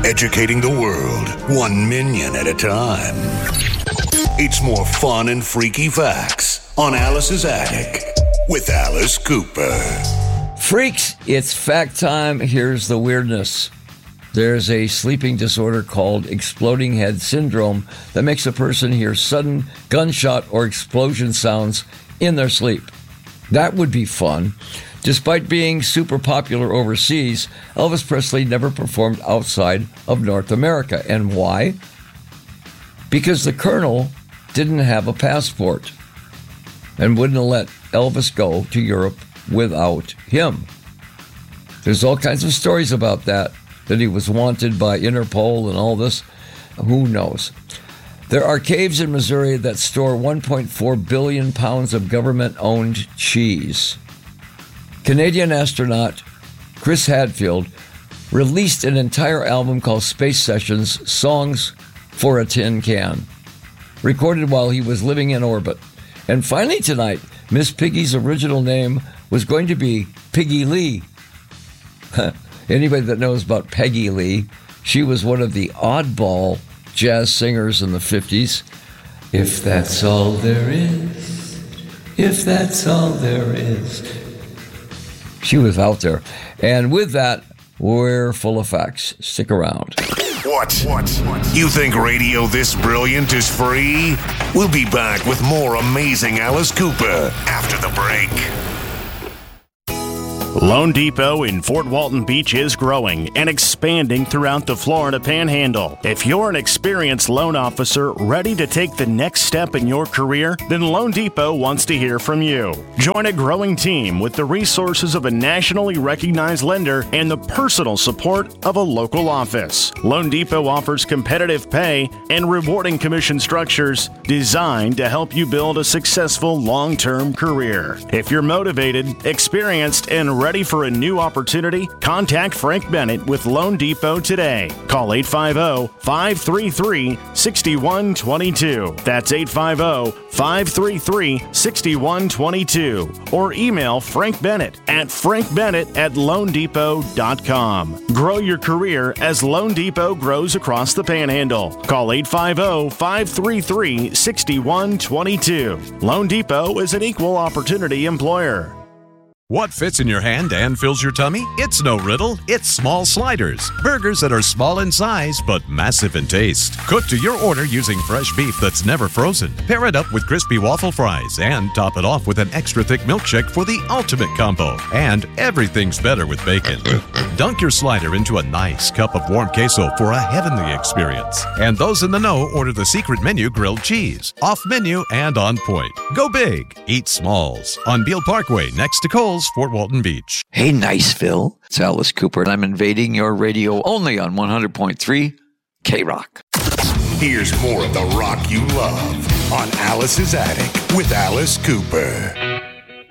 Educating the world, 1 minion at a time. It's more fun and freaky facts on Alice's Attic with Alice Cooper. Freaks, it's fact time. Here's the weirdness. There's a sleeping disorder called exploding head syndrome that makes a person hear sudden gunshot or explosion sounds in their sleep. That would be fun. Despite being super popular overseas, Elvis Presley never performed outside of North America. And why? Because the Colonel didn't have a passport and wouldn't have let Elvis go to Europe without him. There's all kinds of stories about that he was wanted by Interpol and all this. Who knows? There are caves in Missouri that store 1.4 billion pounds of government-owned cheese. Canadian astronaut Chris Hadfield released an entire album called Space Sessions, Songs for a Tin Can, recorded while he was living in orbit. And finally tonight, Miss Piggy's original name was going to be Peggy Lee. Anybody that knows about Peggy Lee, she was one of the oddball jazz singers in the 50s. If that's all there is, if that's all there is. She was out there. And with that, we're full of facts. Stick around. What? You think radio this brilliant is free? We'll be back with more amazing Alice Cooper after the break. Loan Depot in Fort Walton Beach is growing and expanding throughout the Florida Panhandle. If you're an experienced loan officer ready to take the next step in your career, then Loan Depot wants to hear from you. Join a growing team with the resources of a nationally recognized lender and the personal support of a local office. Loan Depot offers competitive pay and rewarding commission structures designed to help you build a successful long-term career. If you're motivated, experienced, and ready for a new opportunity? Contact Frank Bennett with Loan Depot today. Call 850-533-6122. That's 850-533-6122. Or email Frank Bennett at frankbennett@loandepot.com. Grow your career as Loan Depot grows across the Panhandle. Call 850-533-6122. Loan Depot is an equal opportunity employer. What fits in your hand and fills your tummy? It's no riddle. It's Small Sliders. Burgers that are small in size but massive in taste. Cooked to your order using fresh beef that's never frozen. Pair it up with crispy waffle fries and top it off with an extra thick milkshake for the ultimate combo. And everything's better with bacon. Dunk your slider into a nice cup of warm queso for a heavenly experience. And those in the know order the secret menu grilled cheese. Off menu and on point. Go big. Eat Smalls. On Beale Parkway next to Kohl's, Fort Walton Beach. Hey, Niceville. It's Alice Cooper, and I'm invading your radio only on 100.3 K-Rock. Here's more of the rock you love on Alice's Attic with Alice Cooper.